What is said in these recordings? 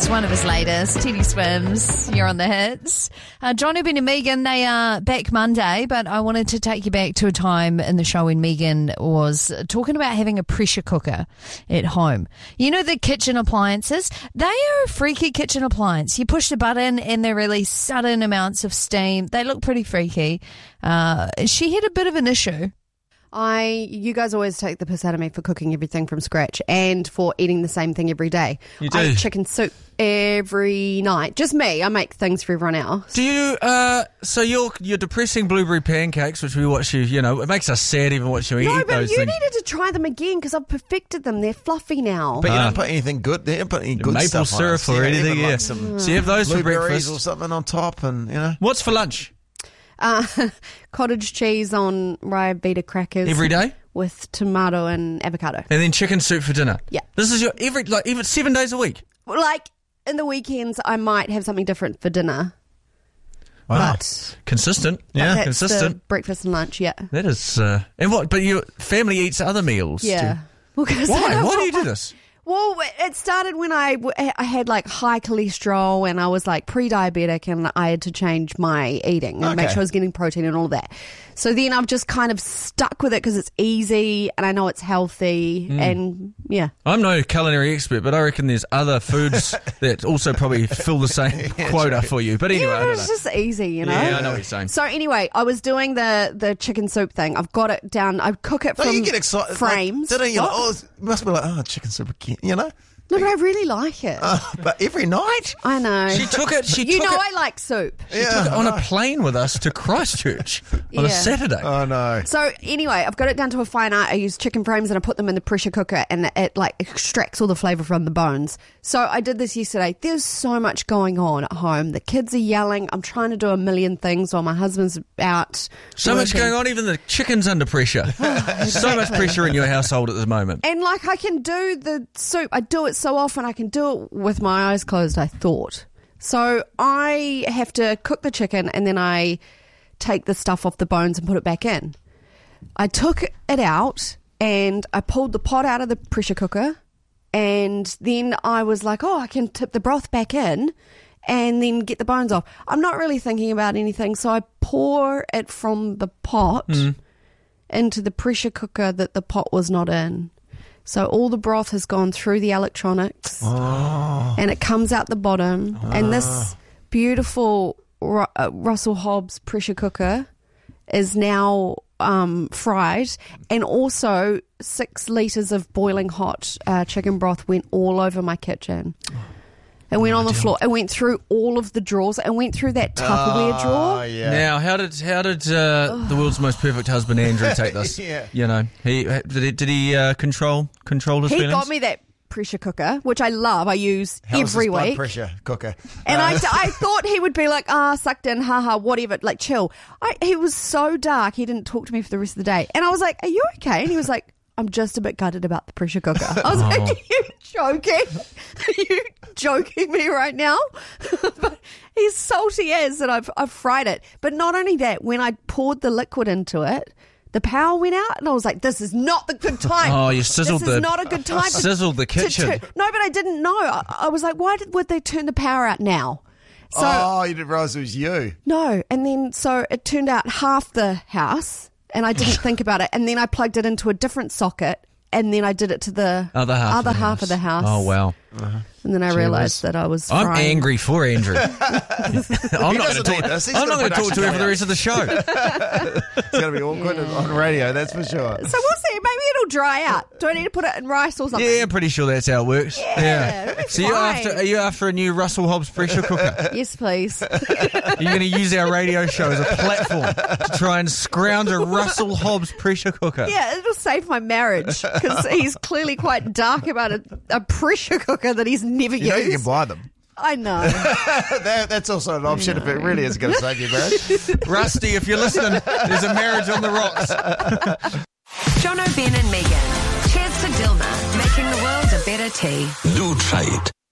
It's one of his latest. Teddy Swims, you're on the hits. John Urban and Megan, they are back Monday, but I wanted to take you back to a time in the show when Megan was talking about having a pressure cooker at home. You know the kitchen appliances? They are a freaky kitchen appliance. You push the button and they release sudden amounts of steam. They look pretty freaky. She had a bit of an issue. You guys always take the piss out of me for cooking everything from scratch and for eating the same thing every day. You do. I eat chicken soup every night. Just me. I make things for everyone else. Do you, so you're depressing blueberry pancakes, which we watch you know, it makes us sad even watching you No, eat but those you things. needed to try them again because I've perfected them. They're fluffy now. But you don't put anything good there. You don't put any good Maple stuff on syrup it. or Yeah, anything, even yeah. like some So you have those for blueberries breakfast. or something on top, and you know. What's for lunch? Cottage cheese on rye beta crackers. Every day? With tomato and avocado. And then chicken soup for dinner? Yeah. This is your even 7 days a week? Like, in the weekends, I might have something different for dinner. Wow. But Consistent. that's consistent. the breakfast and lunch, yeah. That is, and what, but your family eats other meals? Yeah. Well, 'cause Why? Why do you do this? Well, it started when I had like high cholesterol and I was like pre-diabetic and I had to change my eating and make sure I was getting protein and all that. So then I've just kind of stuck with it because it's easy and I know it's healthy and yeah. I'm no culinary expert, but I reckon there's other foods that also probably fill the same quota for you. But anyway, I Yeah, don't it's know. just easy, you know? Yeah, I know what you're saying. So anyway, I was doing the chicken soup thing. I've got it down. I cook it from Don't you get excited? frames. Like, you What? know, it must be like, chicken soup again, you know? No, but I really like it. But every night? I know. She took it. You know I like soup. She took it on a plane with us to Christchurch on a Yeah. Saturday. Oh, no. So anyway, I've got it down to a fine art. I use chicken frames and I put them in the pressure cooker and it like extracts all the flavour from the bones. So I did this yesterday. There's so much going on at home. The kids are yelling. I'm trying to do a million things while my husband's out. So much working. going on, even the chicken's under pressure. So much pressure in your household at the moment. And like I can do the soup. I do it so often I can do it with my eyes closed, I thought. So I have to cook the chicken and then I take the stuff off the bones and put it back in. I took it out and I pulled the pot out of the pressure cooker and then I was like, I can tip the broth back in and then get the bones off. I'm not really thinking about anything, so I pour it from the pot into the pressure cooker that the pot was not in. So all the broth has gone through the electronics and it comes out the bottom. And this beautiful Russell Hobbs pressure cooker is now fried. And also 6 litres of boiling hot chicken broth went all over my kitchen. It went on the floor. It went through all of the drawers. It went through that Tupperware drawer. Yeah. Now, how did the world's most perfect husband Andrew take this? Yeah. You know, did he control his feelings? He got me that pressure cooker, which I love. I use How's every this blood week. pressure cooker? And I thought he would be like, sucked in, haha, whatever, like chill. He was so dark, he didn't talk to me for the rest of the day. And I was like, are you okay? And he was like, I'm just a bit gutted about the pressure cooker. I was like, are you joking? Are you joking me right now? But he's salty as that I've fried it. But not only that, when I poured the liquid into it, the power went out, and I was like, "This is not the good time." Oh, you sizzled this is not a good time. sizzled the kitchen. No, but I didn't know. I was like, "Why would they turn the power out now?" So you didn't realise it was you. no, and then so it turned out half the house, and I didn't think about it, and then I plugged it into a different socket, and then I did it to the Other half of the house. Oh, wow. And then I realised that I was I'm frying. angry for Andrew. I'm not going to talk. I'm not going to talk to him for the rest of the show. It's going to be awkward on radio, that's for sure. So we'll see. Maybe it'll dry out. Do I need to put it in rice or something? Yeah, I'm pretty sure that's how it works. it'll be So fine. are you after a new Russell Hobbs pressure cooker? Yes, please. Are you going to use our radio show as a platform to try and scrounge a Russell Hobbs pressure cooker? Yeah, it'll save my marriage because he's clearly quite dark about a pressure cooker that he's never You know used. you can buy them. I know. That's also an option if it really is going to save your marriage. Rusty, if you're listening, there's a marriage on the rocks. John O'Ben and Megan. Cheers to Dilma, making the world a better tea. Do try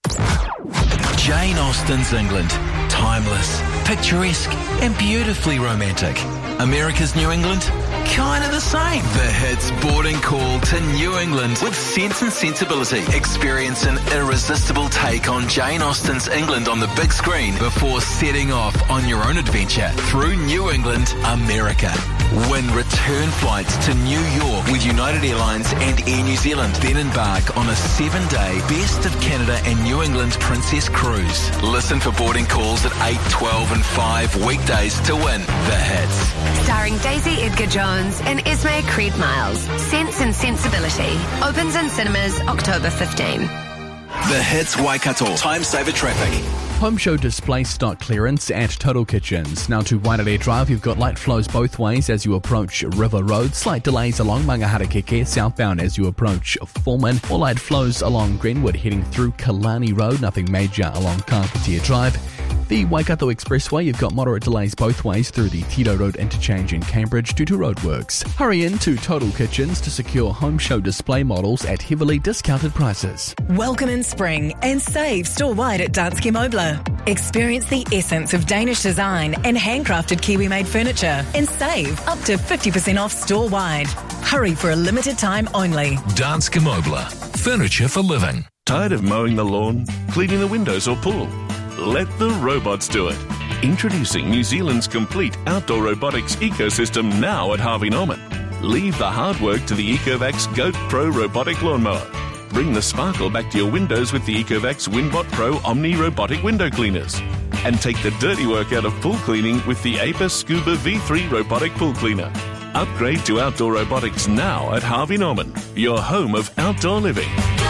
it. Jane Austen's England. Timeless, picturesque, and beautifully romantic. America's New England? Kind of the same. The Hits boarding call to New England with Sense and Sensibility. Experience an irresistible take on Jane Austen's England on the big screen before setting off on your own adventure through New England, America. Win return flights to New York with United Airlines and Air New Zealand. Then embark on a 7-day Best of Canada and New England Princess Cruise. Listen for boarding calls at 8, 12 and 5 weekdays to win The Hits. Starring Daisy Edgar Jones and Esme Creed Miles. Sense and Sensibility. Opens in cinemas October 15. The Hits Waikato. Time saver traffic. Home show display stock clearance at Total Kitchens. Now to Waitanere Drive, you've got light flows both ways as you approach River Road. Slight delays along Mangaharakeke southbound as you approach Foreman. Or light flows along Greenwood heading through Kalani Road. Nothing major along Carpentier Drive. The Waikato Expressway, you've got moderate delays both ways through the Tito Road interchange in Cambridge due to roadworks. Hurry in to Total Kitchens to secure home show display models at heavily discounted prices. Welcome in spring and save store-wide at Danske Møbler. Experience the essence of Danish design and handcrafted Kiwi-made furniture and save up to 50% off store-wide. Hurry for a limited time only. Danske Møbler. Furniture for living. Tired of mowing the lawn, cleaning the windows or pool? Let the robots do it. Introducing New Zealand's complete outdoor robotics ecosystem now at Harvey Norman. Leave the hard work to the Ecovacs Goat Pro robotic lawnmower. Bring the sparkle back to your windows with the Ecovacs Winbot Pro Omni robotic window cleaners. And take the dirty work out of pool cleaning with the Aper Scuba V3 robotic pool cleaner. Upgrade to outdoor robotics now at Harvey Norman, your home of outdoor living.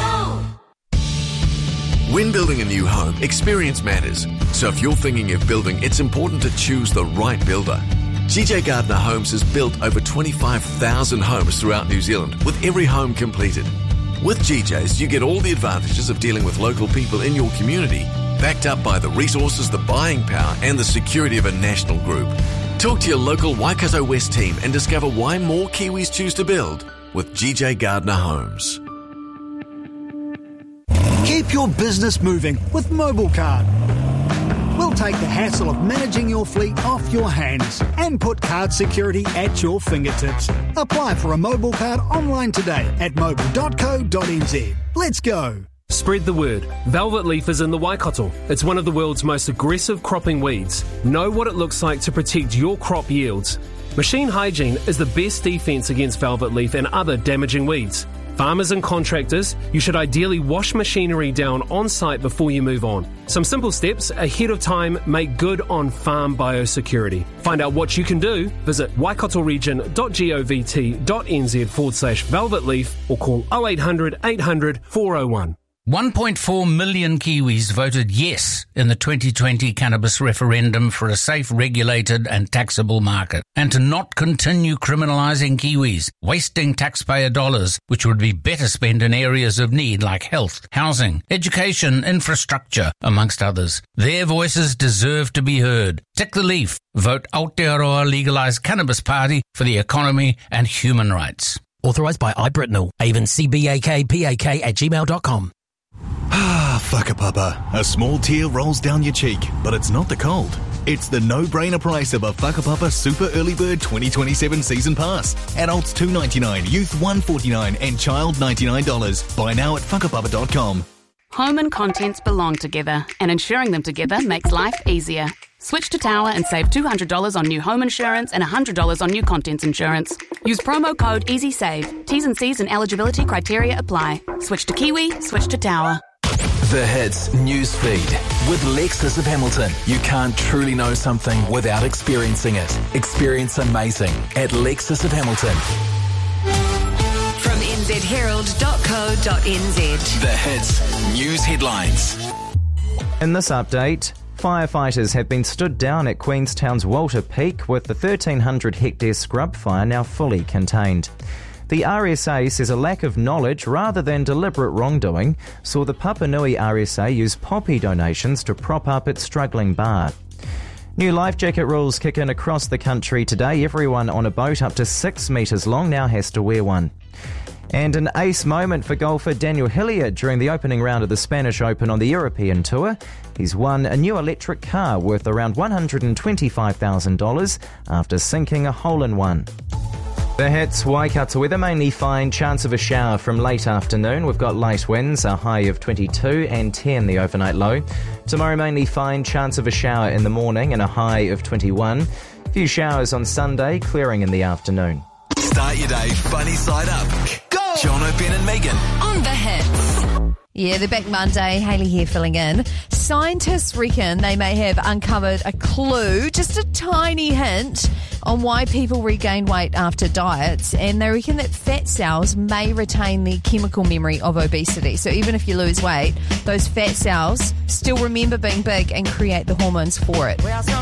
When building a new home, experience matters. So if you're thinking of building, it's important to choose the right builder. GJ Gardner Homes has built over 25,000 homes throughout New Zealand, with every home completed. With GJ's, you get all the advantages of dealing with local people in your community, backed up by the resources, the buying power, and the security of a national group. Talk to your local Waikato West team and discover why more Kiwis choose to build with GJ Gardner Homes. Keep your business moving with MobileCard. We'll take the hassle of managing your fleet off your hands and put card security at your fingertips. Apply for a MobileCard online today at mobile.co.nz. Let's go. Spread the word. Velvet leaf is in the Waikato. It's one of the world's most aggressive cropping weeds. Know what it looks like to protect your crop yields. Machine hygiene is the best defense against velvet leaf and other damaging weeds. Farmers and contractors, you should ideally wash machinery down on site before you move on. Some simple steps ahead of time make good on farm biosecurity. Find out what you can do. Visit waikatoregion.govt.nz/velvet leaf or call 0800 800 401. 1.4 million Kiwis voted yes in the 2020 cannabis referendum for a safe, regulated and taxable market, and to not continue criminalising Kiwis, wasting taxpayer dollars, which would be better spent in areas of need like health, housing, education, infrastructure, amongst others. Their voices deserve to be heard. Tick the leaf. Vote Aotearoa Legalised Cannabis Party for the economy and human rights. Authorised by iBritnell. Even cbakpak@gmail.com. Ah, whakapapa. A small tear rolls down your cheek, but it's not the cold. It's the no-brainer price of a Whakapapa Super Early Bird 2027 Season Pass. Adults $2.99, youth $1.49 and child $99. Buy now at whakapapa.com. Home and contents belong together, and insuring them together makes life easier. Switch to Tower and save $200 on new home insurance and $100 on new contents insurance. Use promo code EasySave. T's and C's and eligibility criteria apply. Switch to Kiwi, switch to Tower. The Hits Newsfeed. With Lexus of Hamilton, you can't truly know something without experiencing it. Experience amazing at Lexus of Hamilton. From nzherald.co.nz. The Hits News Headlines. In this update, firefighters have been stood down at Queenstown's Walter Peak with the 1,300-hectare scrub fire now fully contained. The RSA says a lack of knowledge rather than deliberate wrongdoing saw the Papanui RSA use poppy donations to prop up its struggling bar. New life jacket rules kick in across the country today. Everyone on a boat up to 6 metres long now has to wear one. And an ace moment for golfer Daniel Hilliard during the opening round of the Spanish Open on the European Tour. He's won a new electric car worth around $125,000 after sinking a hole-in-one. The Hits Waikato weather, mainly fine, chance of a shower from late afternoon. We've got light winds, a high of 22 and 10 the overnight low. Tomorrow mainly fine, chance of a shower in the morning and a high of 21. Few showers on Sunday, clearing in the afternoon. Start your day funny side up. Go! Jono, Ben and Megan. On the Hits. Yeah, they're back Monday. Hayley here filling in. Scientists reckon they may have uncovered a clue, just a tiny hint, on why people regain weight after diets, and they reckon that fat cells may retain the chemical memory of obesity. So even if you lose weight, those fat cells still remember being big and create the hormones for it.